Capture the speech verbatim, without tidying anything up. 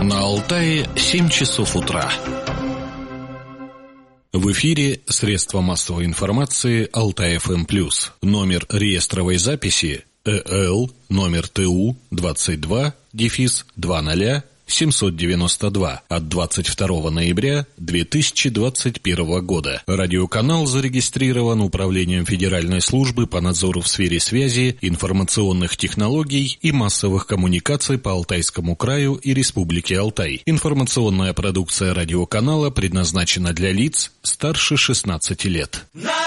На Алтае семь часов утра. В эфире средства массовой информации Алтай-ФМ+. Номер реестровой записи ЭЛ номер ТУ двадцать два дефис двадцать семьсот девяносто два от двадцать второго ноября две тысячи двадцать первого года. Радиоканал зарегистрирован Управлением Федеральной службы по надзору в сфере связи, информационных технологий и массовых коммуникаций по Алтайскому краю и Республике Алтай. Информационная продукция радиоканала предназначена для лиц старше шестнадцати лет.